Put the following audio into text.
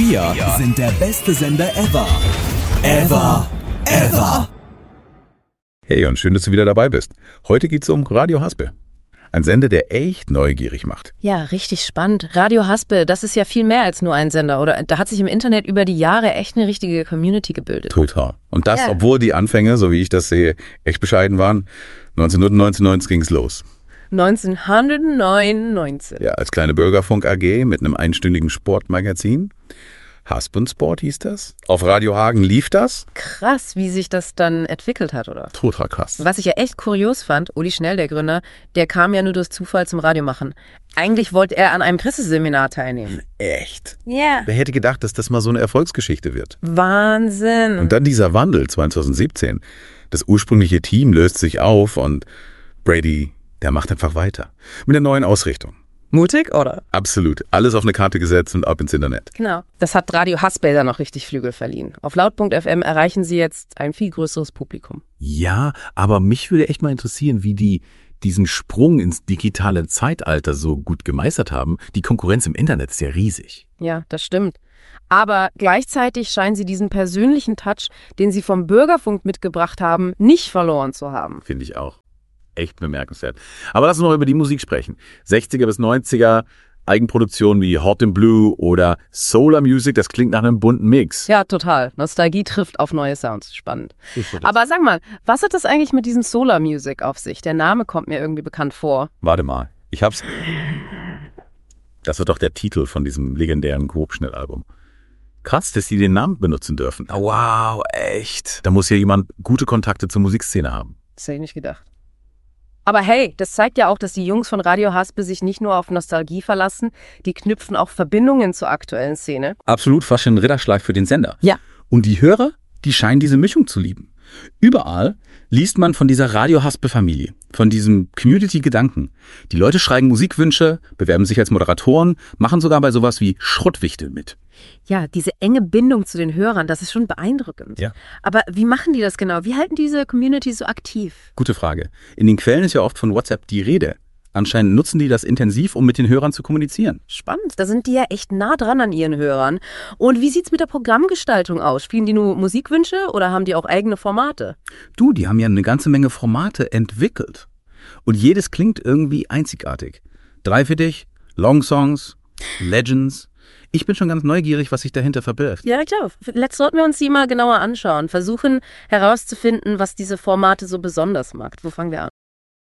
Wir sind der beste Sender ever. Ever. Hey und schön, dass du wieder dabei bist. Heute geht's um Radio Haspel. Ein Sender, der echt neugierig macht. Ja, richtig spannend. Radio Haspel, das ist ja viel mehr als nur ein Sender, oder? Da hat sich im Internet über die Jahre echt eine richtige Community gebildet. Total. Und das, obwohl die Anfänge, so wie ich das sehe, echt bescheiden waren. 1999 ging's los. 1999. Ja, als kleine Bürgerfunk AG mit einem einstündigen Sportmagazin. Haspel Sport hieß das. Auf Radio Hagen lief das. Krass, wie sich das dann entwickelt hat, oder? Total krass. Was ich ja echt kurios fand, Uli Schnell, der Gründer, der kam ja nur durch Zufall zum Radiomachen. Eigentlich wollte er an einem Presseseminar teilnehmen. Echt? Ja. Wer hätte gedacht, dass das mal so eine Erfolgsgeschichte wird? Wahnsinn. Und dann dieser Wandel 2017. Das ursprüngliche Team löst sich auf und Brady, der macht einfach weiter. Mit der neuen Ausrichtung. Mutig, oder? Absolut. Alles auf eine Karte gesetzt und ab ins Internet. Genau. Das hat Radio Haspel dann noch richtig Flügel verliehen. Auf laut.fm erreichen sie jetzt ein viel größeres Publikum. Ja, aber mich würde echt mal interessieren, wie die diesen Sprung ins digitale Zeitalter so gut gemeistert haben. Die Konkurrenz im Internet ist ja riesig. Ja, das stimmt. Aber gleichzeitig scheinen sie diesen persönlichen Touch, den sie vom Bürgerfunk mitgebracht haben, nicht verloren zu haben. Finde ich auch. Echt bemerkenswert. Aber lass uns noch über die Musik sprechen. 60er bis 90er, Eigenproduktionen wie Hot in Blue oder Solar Music, das klingt nach einem bunten Mix. Ja, total. Nostalgie trifft auf neue Sounds. Spannend. Aber sag mal, was hat das eigentlich mit diesem Solar Music auf sich? Der Name kommt mir irgendwie bekannt vor. Warte mal, ich hab's. Das wird doch der Titel von diesem legendären Grobschnittalbum. Krass, dass die den Namen benutzen dürfen. Wow, echt. Da muss ja jemand gute Kontakte zur Musikszene haben. Das hätte ich nicht gedacht. Aber hey, das zeigt ja auch, dass die Jungs von Radio Haspel sich nicht nur auf Nostalgie verlassen, die knüpfen auch Verbindungen zur aktuellen Szene. Absolut fast schon ein Ritterschlag für den Sender. Ja. Und die Hörer, die scheinen diese Mischung zu lieben. Überall liest man von dieser Radio Haspel-Familie, von diesem Community-Gedanken. Die Leute schreiben Musikwünsche, bewerben sich als Moderatoren, machen sogar bei sowas wie Schrottwichtel mit. Ja, diese enge Bindung zu den Hörern, das ist schon beeindruckend. Ja. Aber wie machen die das genau? Wie halten diese Community so aktiv? Gute Frage. In den Quellen ist ja oft von WhatsApp die Rede. Anscheinend nutzen die das intensiv, um mit den Hörern zu kommunizieren. Spannend, da sind die ja echt nah dran an ihren Hörern. Und wie sieht's mit der Programmgestaltung aus? Spielen die nur Musikwünsche oder haben die auch eigene Formate? Du, die haben ja eine ganze Menge Formate entwickelt. Und jedes klingt irgendwie einzigartig. 3 für dich, Long Songs, Legends. Ich bin schon ganz neugierig, was sich dahinter verbirgt. Ja, klar. Jetzt sollten wir uns die mal genauer anschauen. Versuchen herauszufinden, was diese Formate so besonders macht. Wo fangen wir an?